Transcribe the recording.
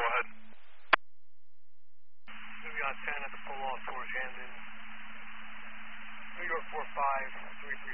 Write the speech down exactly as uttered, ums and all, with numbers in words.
ahead. New York ten at the pull off towards Hamden. New York four five, three three